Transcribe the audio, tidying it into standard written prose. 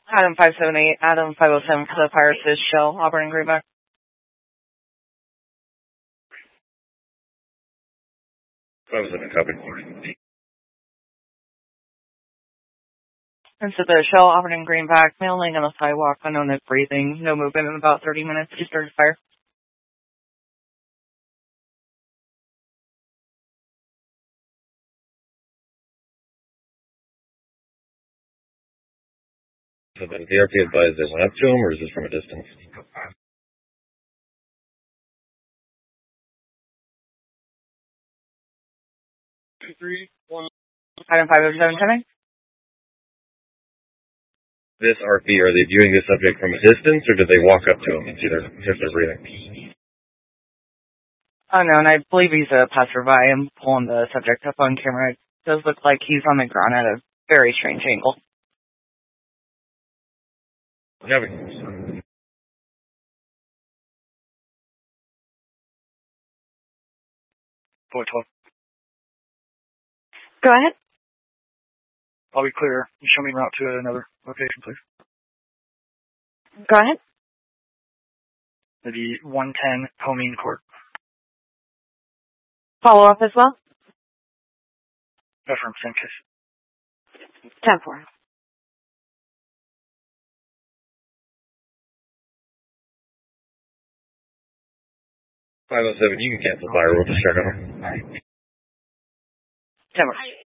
Adam 578, Adam 507 for the Pirates is Shell, Auburn and Greenback. I was in a copy. And so the Shell, Auburn and Greenback, male laying on the sidewalk, unknown is breathing, no movement in about 30 minutes. He started fire. So the DRP advised they went up to him, or is this from a distance? 2, 3, 1. Item 507 coming. This RP, are they viewing the subject from a distance, or did they walk up to him and see if they're breathing? Unknown. I believe he's a passerby. I'm pulling the subject up on camera. It does look like he's on the ground at a very strange angle. Copy. 412. Go ahead. I'll be clear. Show me route to another location, please. Go ahead. The 110 Homine Court. Follow up as well? Affirm, same case. 10-4. You can cancel fire. We'll just check on him. 10-4.